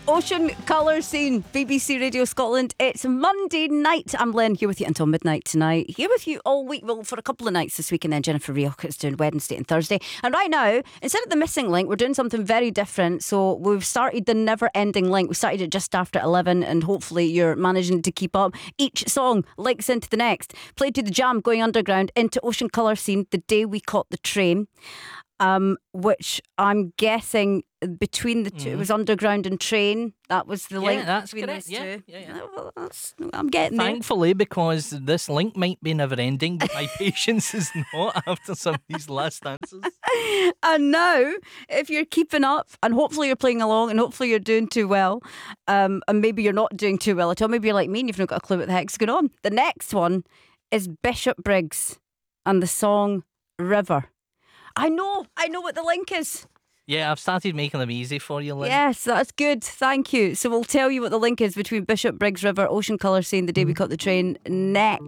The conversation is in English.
Ocean Colour Scene, BBC Radio Scotland. It's Monday night. I'm Len, here with you until midnight tonight. Here with you all week, well, for a couple of nights this week, and then Jennifer Rioch is doing Wednesday and Thursday. And right now, instead of the missing link, we're doing something very different. So we've started the never-ending link. We started it just after 11, and hopefully you're managing to keep up. Each song links into the next. Played to the Jam, going underground into Ocean Colour Scene, The Day We Caught the Train. Which I'm guessing between the two, it was underground and train. That was the link. That's between correct. these two. Yeah. Well, I'm getting there. Thankfully, because this link might be never ending, but my patience is not after some of these last answers. And now, if you're keeping up, and hopefully you're playing along, and hopefully you're doing too well, and maybe you're not doing too well at all, maybe you're like me and you've not got a clue what the heck's going on. The next one is Bishop Briggs and the song River. I know what the link is. Yeah, I've started making them easy for you, Lynn. Yes, that's good. Thank you. So we'll tell you what the link is between Bishop Briggs River, Ocean Colour Scene, The Day We Caught the Train next.